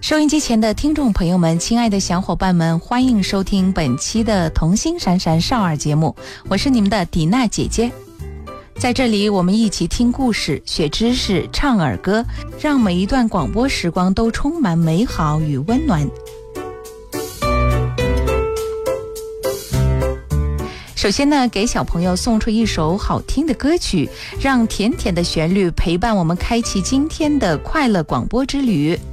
收音机前的听众朋友们，亲爱的小伙伴们，欢迎收听本期的童心闪闪少儿节目，我是你们的迪娜姐姐。在这里我们一起听故事、学知识、唱儿歌，让每一段广播时光都充满美好与温暖。首先呢，给小朋友送出一首好听的歌曲，让甜甜的旋律陪伴我们开启今天的快乐广播之旅。